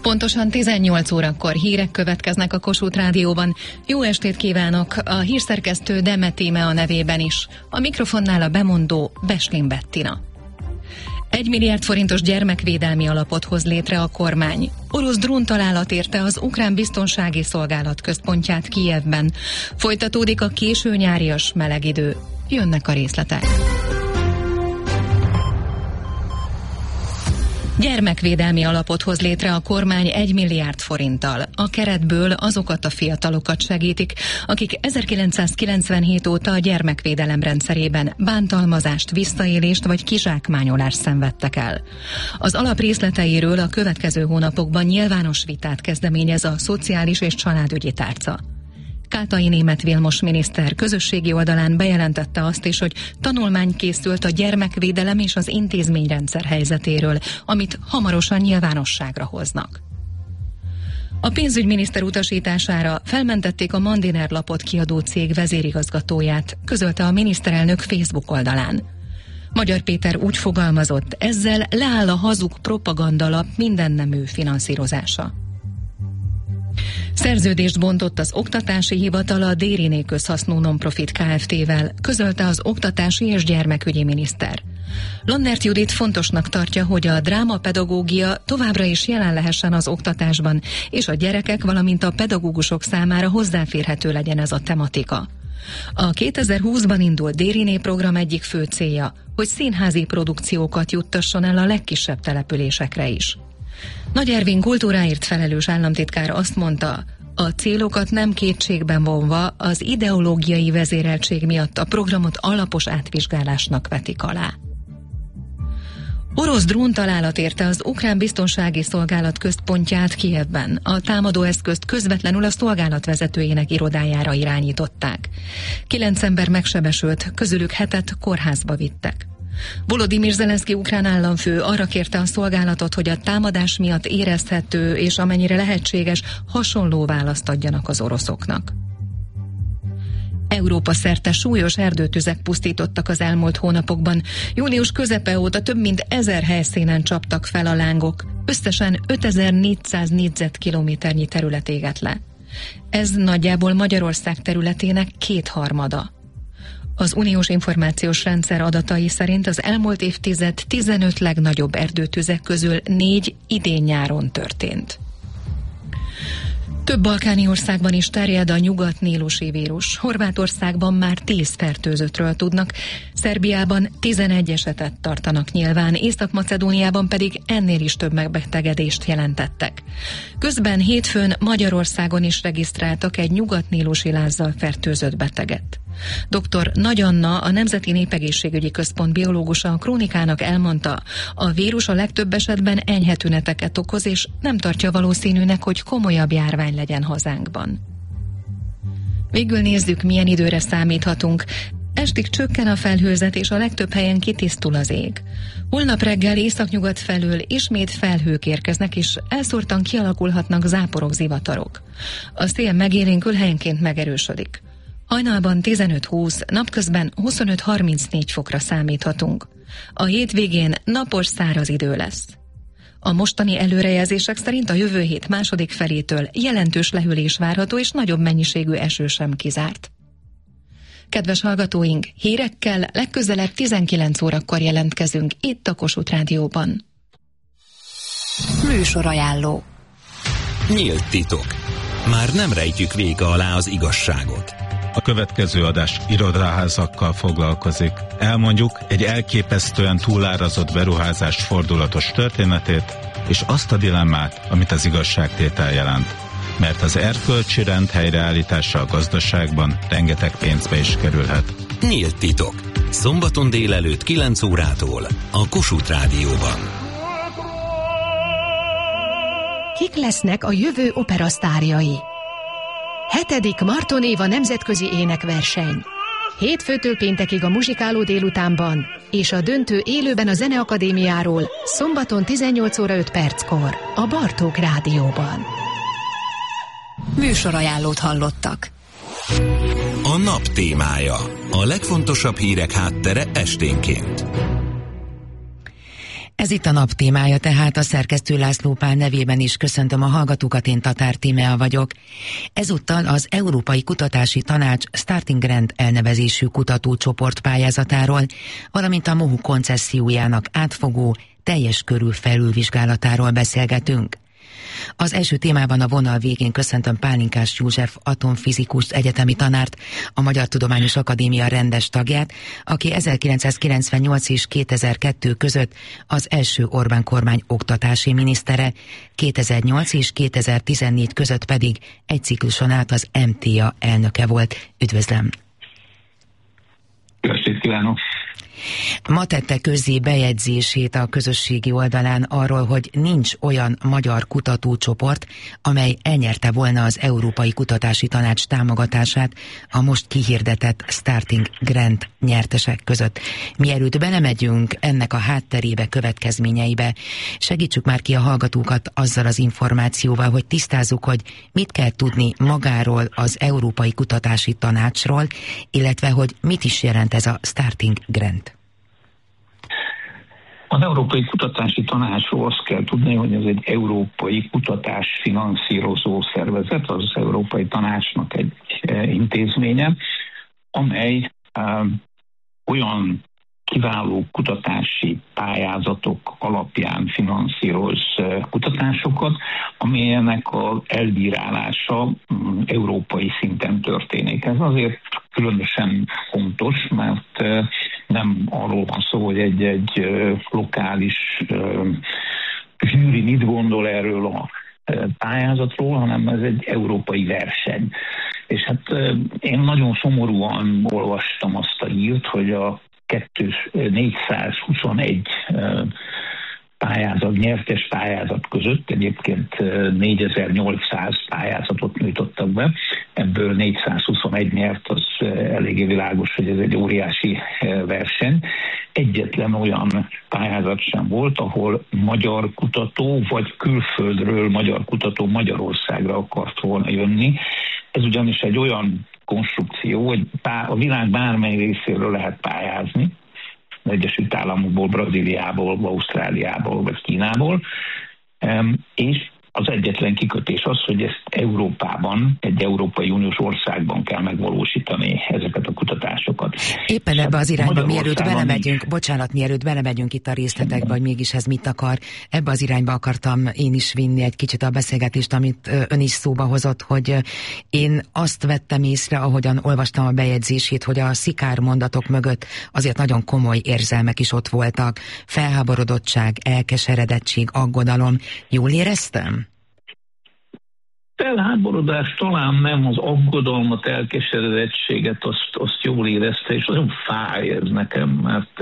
Pontosan 18 órakor hírek következnek a Kossuth Rádióban. Jó estét kívánok, a hírszerkesztő Demet Íme a nevében is. A mikrofonnál a bemondó Beslin Bettina. 1 milliárd forintos gyermekvédelmi alapot hoz létre a kormány. Orosz dróntalálat érte az ukrán biztonsági szolgálat központját Kijevben. Folytatódik a késő nyárias meleg idő. Jönnek a részletek. Gyermekvédelmi alapot hoz létre a kormány 1 milliárd forinttal. A keretből azokat a fiatalokat segítik, akik 1997 óta a gyermekvédelem rendszerében bántalmazást, visszaélést vagy kizsákmányolást szenvedtek el. Az alap részleteiről a következő hónapokban nyilvános vitát kezdeményez a Szociális és Családügyi Tárca. Kátai Németh Vilmos miniszter közösségi oldalán bejelentette azt is, hogy tanulmány készült a gyermekvédelem és az intézményrendszer helyzetéről, amit hamarosan nyilvánosságra hoznak. A pénzügyminiszter utasítására felmentették a Mandiner lapot kiadó cég vezérigazgatóját, közölte a miniszterelnök Facebook oldalán. Magyar Péter úgy fogalmazott, ezzel leáll a hazug propagandalap mindennemű finanszírozása. Szerződést bontott az Oktatási Hivatal a Dériné közhasznú non-profit Kft-vel, közölte az oktatási és gyermekügyi miniszter. Lannert Judit fontosnak tartja, hogy a drámapedagógia továbbra is jelen lehessen az oktatásban, és a gyerekek, valamint a pedagógusok számára hozzáférhető legyen ez a tematika. A 2020-ban indult Dériné program egyik fő célja, hogy színházi produkciókat juttasson el a legkisebb településekre is. Nagy Ervin kultúráért felelős államtitkár azt mondta, a célokat nem kétségben vonva az ideológiai vezéreltség miatt a programot alapos átvizsgálásnak vetik alá. Orosz dróntalálat érte az ukrán biztonsági szolgálat központját Kijevben. A támadóeszközt közvetlenül a szolgálat vezetőjének irodájára irányították. 9 ember megsebesült, közülük 7-et kórházba vittek. Volodymyr Zelenszky ukrán államfő arra kérte a szolgálatot, hogy a támadás miatt érezhető és amennyire lehetséges hasonló választ adjanak az oroszoknak. Európa szerte súlyos erdőtüzek pusztítottak az elmúlt hónapokban. Június közepe óta több mint 1000 helyszínen csaptak fel a lángok. Összesen 5400 négyzetkilométernyi terület égett le. Ez nagyjából Magyarország területének 2/3. Az uniós információs rendszer adatai szerint az elmúlt évtized 15 legnagyobb erdőtüzek közül 4 idén-nyáron történt. Több balkáni országban is terjed a nyugat-nílusi vírus. Horvátországban már 10 fertőzöttről tudnak, Szerbiában 11 esetet tartanak nyilván, Észak-Macedóniában pedig ennél is több megbetegedést jelentettek. Közben hétfőn Magyarországon is regisztráltak egy nyugat-nílusi lázzal fertőzött beteget. Dr. Nagy Anna, a Nemzeti Népegészségügyi Központ biológusa a Krónikának elmondta, a vírus a legtöbb esetben enyhe tüneteket okoz, és nem tartja valószínűnek, hogy komolyabb járvány legyen hazánkban. Végül nézzük, milyen időre számíthatunk. Estig csökken a felhőzet, és a legtöbb helyen kitisztul az ég. Holnap reggel északnyugat felől ismét felhők érkeznek, és elszórtan kialakulhatnak záporok, zivatarok. A szél megélénkül, helyenként megerősödik. Hajnalban 15-20, napközben 25-34 fokra számíthatunk. A hétvégén napos, száraz idő lesz. A mostani előrejelzések szerint a jövő hét második felétől jelentős lehűlés várható, és nagyobb mennyiségű eső sem kizárt. Kedves hallgatóink, hírekkel legközelebb 19 órakor jelentkezünk itt a Kossuth Rádióban. Műsorajánló. Nyílt titok. Már nem rejtjük véka alá az igazságot. A következő adás irodaházakkal foglalkozik. Elmondjuk egy elképesztően túlárazott beruházás fordulatos történetét, és azt a dilemmát, amit az igazságtétel jelent. Mert az erkölcsi rend helyreállítása a gazdaságban rengeteg pénzbe is kerülhet. Nyílt titok. Szombaton délelőtt 9 órától a Kossuth Rádióban. Kik lesznek a jövő operasztárjai? 7. Marton Éva nemzetközi énekverseny. Hétfőtől péntekig a muzsikáló délutánban, és a döntő élőben a Zeneakadémiáról, szombaton 18 óra 5 perckor, a Bartók Rádióban. Műsorajánlót hallottak. A nap témája. A legfontosabb hírek háttere esténként. Ez itt a nap témája, tehát a szerkesztő László Pál nevében is köszöntöm a hallgatókat, én Tatár Tímea vagyok. Ezúttal az Európai Kutatási Tanács Starting Grant elnevezésű kutatócsoport pályázatáról, valamint a MOHU koncessziójának átfogó, teljes körű felülvizsgálatáról beszélgetünk. Az első témában a vonal végén köszöntöm Pálinkás József atomfizikus egyetemi tanárt, a Magyar Tudományos Akadémia rendes tagját, aki 1998 és 2002 között az első Orbán kormány oktatási minisztere, 2008 és 2014 között pedig egy cikluson át az MTA elnöke volt. Üdvözlöm! Köszönjük, kívánok! Ma tette közzé bejegyzését a közösségi oldalán arról, hogy nincs olyan magyar kutatócsoport, amely elnyerte volna az Európai Kutatási Tanács támogatását a most kihirdetett Starting Grant nyertesek között. Mielőtt belemegyünk ennek a hátterébe, következményeibe, segítsük már ki a hallgatókat azzal az információval, hogy tisztázzuk, hogy mit kell tudni magáról az Európai Kutatási Tanácsról, illetve hogy mit is jelent ez a Starting Grant. Az Európai Kutatási Tanácsról azt kell tudni, hogy ez egy európai kutatás finanszírozó szervezet, az Európai Tanácsnak egy intézménye, amely olyan kiváló kutatási pályázatok alapján finanszíroz kutatásokat, amilyenek az elbírálása európai szinten történik. Ez azért különösen fontos, mert nem arról van szó, hogy egy lokális zsűri mit gondol erről a pályázatról, hanem ez egy európai verseny. És hát én nagyon szomorúan olvastam azt a hírt, hogy a 421 pályázat, nyertes pályázat között, egyébként 4800 pályázatot nyújtottak be, ebből 421 nyert, az eléggé világos, hogy ez egy óriási verseny. Egyetlen olyan pályázat sem volt, ahol magyar kutató, vagy külföldről magyar kutató Magyarországra akart volna jönni. Ez ugyanis egy olyan konstrukció, hogy a világ bármely részéről lehet pályázni, az Egyesült Államokból, Brazíliából, Ausztráliából vagy Kínából, és az egyetlen kikötés az, hogy ezt Európában, egy Európai Uniós országban kell megvalósítani ezeket a kutatásokat. Éppen ebbe az irányba, mielőtt belemegyünk itt a részletekbe, hogy mégis ez mit akar, ebbe az irányba akartam én is vinni egy kicsit a beszélgetést, amit ön is szóba hozott, hogy én azt vettem észre, ahogyan olvastam a bejegyzését, hogy a szikár mondatok mögött azért nagyon komoly érzelmek is ott voltak. Felháborodottság, elkeseredettség, aggodalom. Jól éreztem? Felháborodás talán nem, az aggodalmat, elkeseredettséget, azt jól érezte, és nagyon fáj ez nekem, mert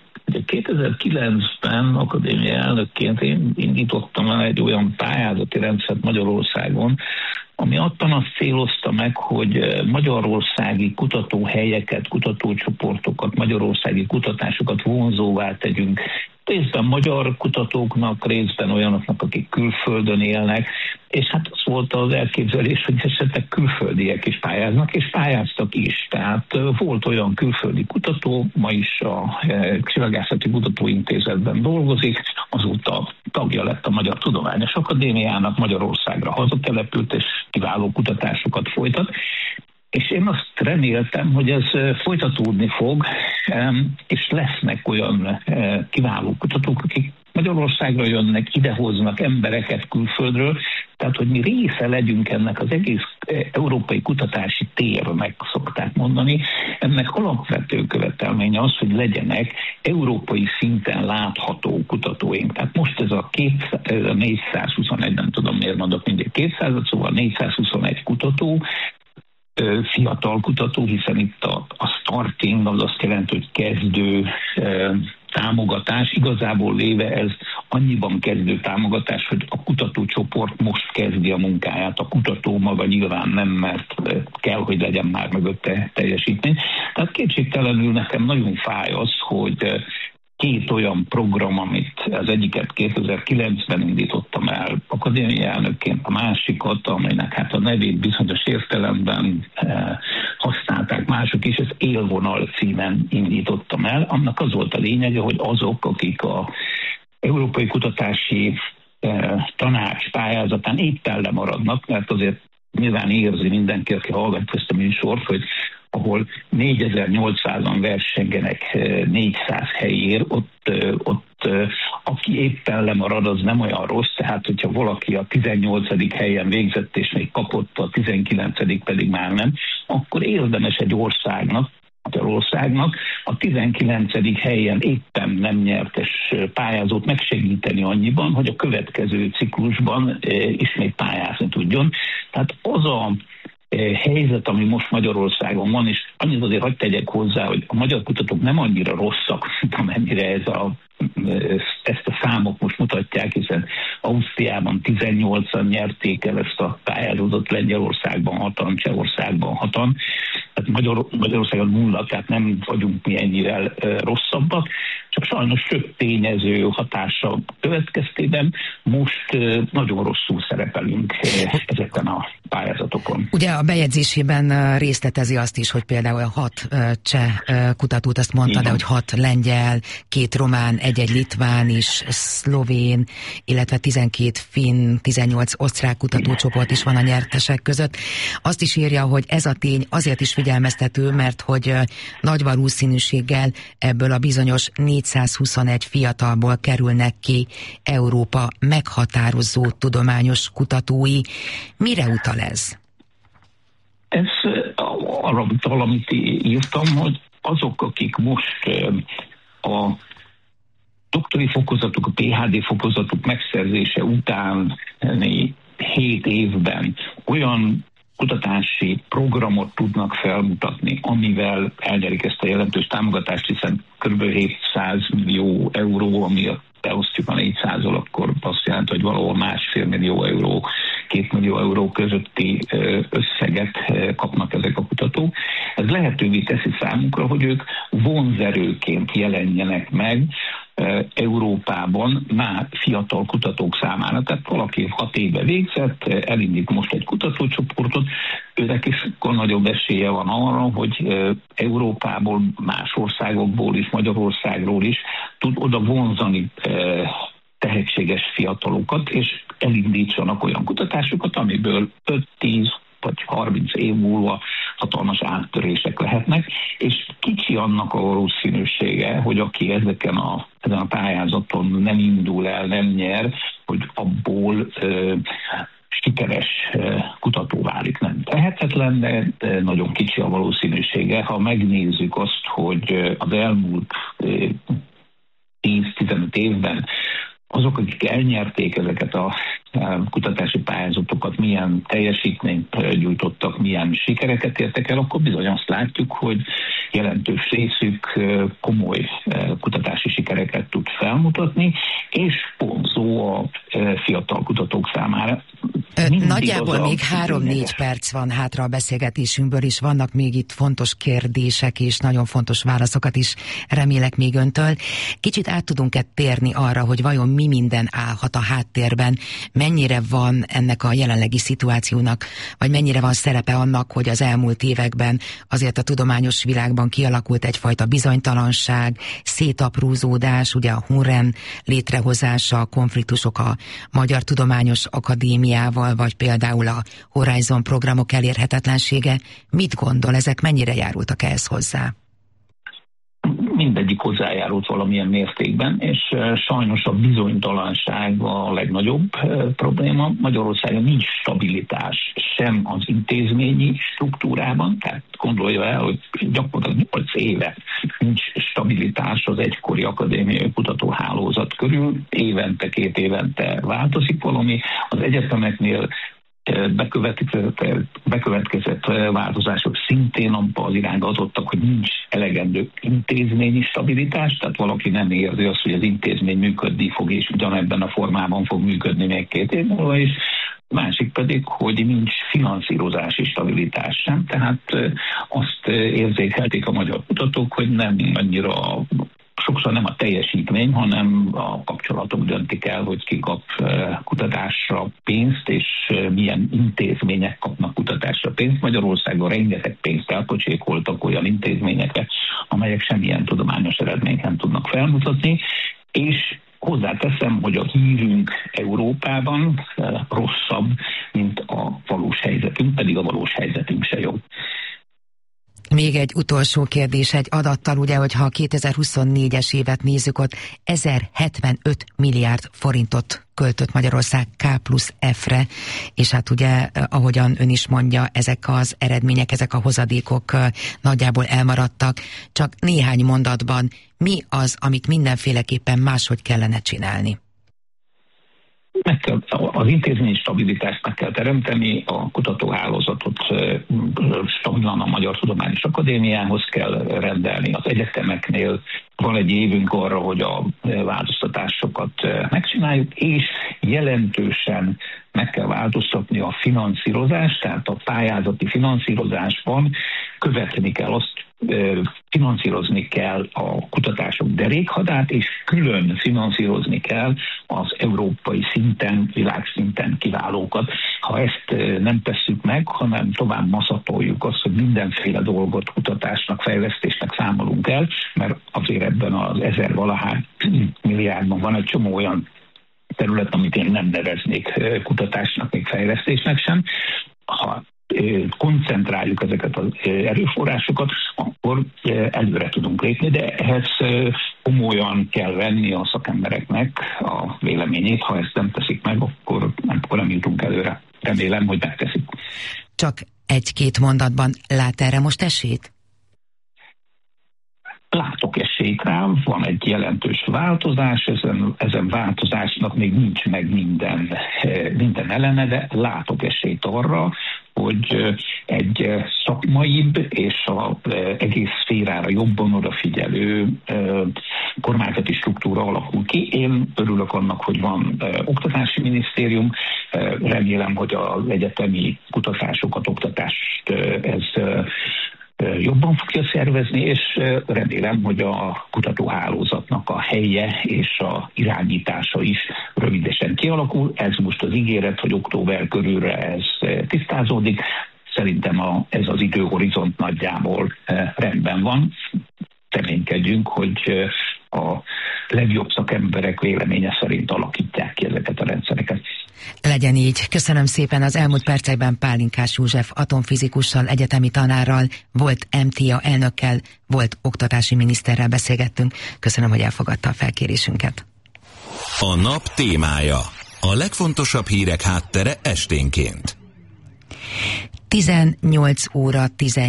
2009-ben akadémia elnökként én indítottam el egy olyan pályázati rendszert Magyarországon, ami abban azt célozta meg, hogy magyarországi kutatóhelyeket, kutatócsoportokat, magyarországi kutatásokat vonzóvá tegyünk. Részben magyar kutatóknak, részben olyanoknak, akik külföldön élnek, és hát az volt az elképzelés, hogy esetleg külföldiek is pályáznak, és pályáztak is. Tehát volt olyan külföldi kutató, ma is a Csillagászati Kutatóintézetben dolgozik, azóta tagja lett a Magyar Tudományos Akadémiának, Magyarországra hazatelepült, és kiváló kutatásokat folytat. És én azt reméltem, hogy ez folytatódni fog, és lesznek olyan kiváló kutatók, akik Magyarországra jönnek, idehoznak embereket külföldről, tehát hogy mi része legyünk ennek az egész európai kutatási térnek, szokták mondani. Ennek alapvető követelménye az, hogy legyenek európai szinten látható kutatóink. Tehát most ez a 421, nem tudom miért mondok mindig 200-at, szóval 421 kutató, fiatal kutató, hiszen itt a starting az azt jelenti, hogy kezdő támogatás. Igazából véve ez annyiban kezdő támogatás, hogy a kutatócsoport most kezdi a munkáját. A kutató maga nyilván nem, mert kell, hogy legyen már mögötte teljesítmény. Tehát kétségtelenül nekem nagyon fáj az, hogy két olyan program, amit az egyiket 2009-ben indítottam el akadémiai elnökként, a másikat, amelynek hát a nevét bizonyos értelemben használták mások is, ez Élvonal címen indítottam el. Annak az volt a lényege, hogy azok, akik a Európai Kutatási Tanács pályázatán éppen lemaradnak, mert azért nyilván érzi mindenki, aki hallgatja ezt a műsort, hogy ahol 4800-an versengenek 400 helyért, ott aki éppen lemarad, az nem olyan rossz, tehát hogyha valaki a 18. helyen végzett és még kapott, a 19. pedig már nem, akkor érdemes egy országnak, Magyarországnak a 19. helyen éppen nem nyertes pályázót megsegíteni annyiban, hogy a következő ciklusban ismét pályázni tudjon. Tehát az a helyzet, ami most Magyarországon van, és annyit azért hadd tegyek hozzá, hogy a magyar kutatók nem annyira rosszak, mint amennyire ezt a számok most mutatják, hiszen Ausztriában 18-an nyerték el ezt a pályázatot, Lengyelországban 6-an, Csehországban 6-an, tehát Magyarországon 0, tehát nem vagyunk mi ennyivel rosszabbak, csak sajnos sok tényező hatása következtében most nagyon rosszul szerepelünk ezeken a pályázatokon. Ugye a bejegyzésében részletezi azt is, hogy például 6 cseh kutatót, azt mondta, de hogy 6 lengyel, 2 román, 1 litván is, szlovén, illetve 12 finn, 18 osztrák kutatócsoport is van a nyertesek között. Azt is írja, hogy ez a tény azért is figyelmeztető, mert hogy nagy valószínűséggel ebből a bizonyos 421 fiatalból kerülnek ki Európa meghatározó tudományos kutatói. Mire utal ez? Ez arra utal, amit írtam, hogy azok, akik most a doktori fokozatuk, a PhD fokozatuk megszerzése után 7 évben olyan kutatási programot tudnak felmutatni, amivel elnyerik ezt a jelentős támogatást, hiszen kb. 700 millió euró, ami beosztjuk a 400-al, akkor azt jelenti, hogy valahol 1,5 millió euró, 2 millió euró közötti összeget kapnak ezek a kutatók. Ez lehetővé teszi számukra, hogy ők vonzerőként jelenjenek meg Európában már fiatal kutatók számára. Tehát valaki 6 éve végzett, elindít most egy kutatócsoportot, őnek is sokkal nagyobb esélye van arra, hogy Európából, más országokból is, Magyarországról is tud oda vonzani tehetséges fiatalokat, és elindítsanak olyan kutatásokat, amiből 5-10 vagy 30 év múlva hatalmas áttörések lehetnek, és kicsi annak a valószínűsége, hogy aki ezen a pályázaton nem indul el, nem nyer, hogy abból sikeres kutató válik. Nem tehetetlen, de nagyon kicsi a valószínűsége. Ha megnézzük azt, hogy az elmúlt 10-15 évben azok, akik elnyerték ezeket a kutatási pályázatokat, milyen teljesítményt gyújtottak, milyen sikereket értek el, akkor bizony azt látjuk, hogy jelentős részük komoly kutatási sikereket tud felmutatni, és vonzó a fiatal kutatók számára. Nagyjából még 3-4 perc van hátra a beszélgetésünkből, és vannak még itt fontos kérdések, és nagyon fontos válaszokat is remélek még öntől. Kicsit át tudunk-e térni arra, hogy vajon mi minden állhat a háttérben, mennyire van ennek a jelenlegi szituációnak, vagy mennyire van szerepe annak, hogy az elmúlt években azért a tudományos világban kialakult egyfajta bizonytalanság, szétaprózódás, ugye a HUNREN létrehozása, a konfliktusok a Magyar Tudományos Akadémiával, vagy például a Horizon programok elérhetetlensége. Mit gondol, ezek mennyire járultak ehhez hozzá? Mindegyik hozzájárult valamilyen mértékben, és sajnos a bizonytalanság a legnagyobb probléma. Magyarországon nincs stabilitás sem az intézményi struktúrában, tehát gondolja el, hogy gyakorlatilag 8 éve nincs stabilitás az egykori akadémiai kutatóhálózat körül, évente, 2 évente változik valami. Az egyetemeknél bekövetkezett változások szintén abban az irányba adottak, hogy nincs elegendő intézményi stabilitás, tehát valaki nem érzi azt, hogy az intézmény működni fog, és ugyanebben a formában fog működni még 2 év múlva is. Másik pedig, hogy nincs finanszírozási stabilitás sem, tehát azt érzékelték a magyar kutatók, hogy nem annyira sokszor nem a teljesítmény, hanem a kapcsolatok döntik el, hogy ki kap kutatásra pénzt, és milyen intézmények kapnak kutatásra pénzt. Magyarországon rengeteg pénzt elpocsékoltak olyan intézményekre, amelyek semmilyen tudományos eredményt nem tudnak felmutatni, és Hozzáteszem, hogy a hírünk Európában rosszabb, mint a valós helyzetünk, pedig a valós helyzetünk se jobb. Még egy utolsó kérdés, egy adattal, ugye, hogyha a 2024-es évet nézzük, ott 1075 milliárd forintot költött Magyarország K+F-re, és hát ugye, ahogyan ön is mondja, ezek az eredmények, ezek a hozadékok nagyjából elmaradtak. Csak néhány mondatban, mi az, amit mindenféleképpen máshogy kellene csinálni? Az intézményi stabilitást meg kell teremteni, a kutatóhálózatot stabilan a Magyar Tudományos Akadémiához kell rendelni, az egyetemeknél van egy évünk arra, hogy a változtatásokat megcsináljuk, és jelentősen meg kell változtatni a finanszírozást, tehát a pályázati finanszírozásban követni kell azt, finanszírozni kell a kutatások derékhadát, és külön finanszírozni kell az európai szinten, világszinten kiválókat. Ha ezt nem tesszük meg, hanem tovább maszatoljuk azt, hogy mindenféle dolgot kutatásnak, fejlesztésnek számolunk el, mert azért ebben az 1000-valahány milliárdban van egy csomó olyan terület, amit én nem neveznék kutatásnak, még fejlesztésnek sem. Ha koncentráljuk ezeket az erőforrásokat, akkor előre tudunk lépni, de ehhez komolyan kell venni a szakembereknek a véleményét. Ha ezt nem teszik meg, akkor nem jutunk előre. Remélem, hogy megteszik. Csak egy-két mondatban lát erre most esélyt? Látok esélyt rá, van egy jelentős változás, ezen változásnak még nincs meg minden eleme, de látok esélyt arra, hogy egy szakmaibb és az egész szférára jobban odafigyelő kormányzati struktúra alakul ki. Én örülök annak, hogy van oktatási minisztérium, remélem, hogy az egyetemi kutatásokat, oktatást ez jobban fogja szervezni, és remélem, hogy a kutatóhálózatnak a helye és a irányítása is rövidesen kialakul. Ez most az ígéret, hogy október körülre ez tisztázódik. Szerintem ez az időhorizont nagyjából rendben van. Reménykedjünk, hogy a legjobb szakemberek véleménye szerint alakítják ki ezeket a rendszereket. Legyen így. Köszönöm szépen. Az elmúlt percekben Pálinkás József atomfizikussal, egyetemi tanárral, volt MTA elnökkel, volt oktatási miniszterrel beszélgettünk. Köszönöm, hogy elfogadta a felkérésünket. A nap témája. A legfontosabb hírek háttere esténként. 18 óra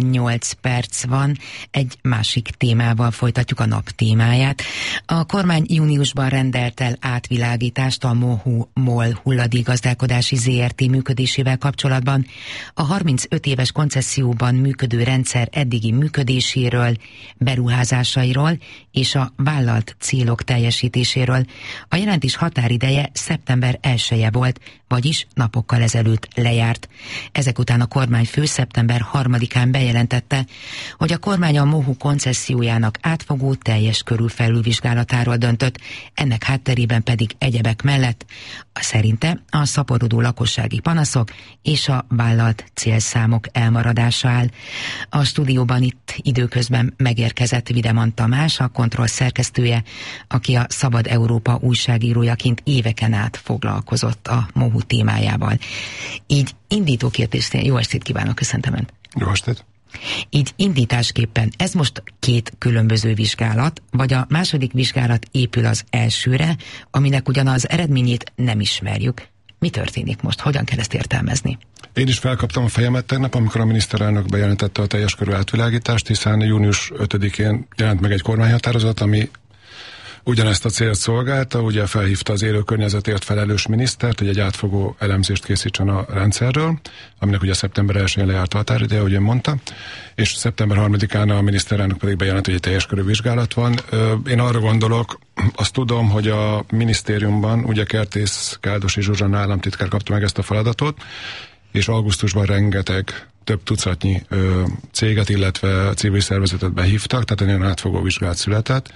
18 perc van, egy másik témával folytatjuk a nap témáját. A kormány júniusban rendelt el átvilágítást a MOL hulladékgazdálkodási ZRT működésével kapcsolatban. A 35 éves koncesszióban működő rendszer eddigi működéséről, beruházásairól és a vállalt célok teljesítéséről. A jelentés határideje szeptember 1-je volt, vagyis napokkal ezelőtt lejárt. Ezek után a kormányfő szeptember 3-án bejelentette, hogy a kormány a MOHU koncessziójának átfogó teljes körű felülvizsgálatáról döntött, ennek hátterében pedig egyebek mellett szerinte a szaporodó lakossági panaszok és a vállalt célszámok elmaradása áll. A stúdióban itt időközben megérkezett Videman Tamás, a Kontroll szerkesztője, aki a Szabad Európa újságírójaként éveken át foglalkozott a MOHU témájával. Így indító kérdésnél jó estét kívánok, köszöntöm Önt. Jó estét. Így indításképpen ez most két különböző vizsgálat, vagy a második vizsgálat épül az elsőre, aminek ugyan az eredményét nem ismerjük. Mi történik most? Hogyan kell ezt értelmezni? Én is felkaptam a fejemet tegnap, amikor a miniszterelnök bejelentette a teljes körű átvilágítást, hiszen június 5-én jelent meg egy kormányhatározat, ami ugyanezt a célt szolgálta, ugye felhívta az élő környezetért felelős minisztert, hogy egy átfogó elemzést készítsen a rendszerről, aminek ugye szeptember 1-én lejárt a határideje, ahogy ön mondta, és szeptember 3-án a miniszterelnök pedig bejelent, hogy egy teljes körű vizsgálat van. Én arra gondolok, azt tudom, hogy a minisztériumban ugye Kertész Káldosi Zsuzsanna államtitkár kapta meg ezt a feladatot, és augusztusban rengeteg több tucatnyi céget, illetve civil szervezetet behívtak, tehát egy olyan átfogó vizsgálat született.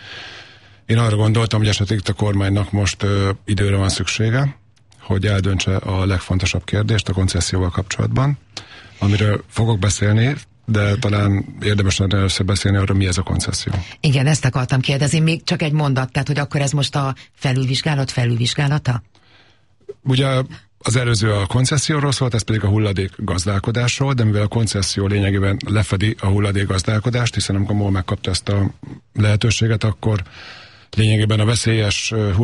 Én arra gondoltam, hogy esetleg a kormánynak most időre van szüksége, hogy eldöntse a legfontosabb kérdést a koncesszióval kapcsolatban, amiről fogok beszélni, de talán érdemes lenne először beszélni arra, mi ez a koncesszió. Igen, ezt akartam kérdezni, még csak egy mondat, tehát hogy akkor ez most a felülvizsgálata? Ugye az előző a koncesszióról szólt, ez pedig a hulladék gazdálkodásról, de mivel a koncesszió lényegében lefedi a hulladék gazdálkodást, hiszen amikor MOL megkapta ezt a lehetőséget, akkor lényegében a veszélyes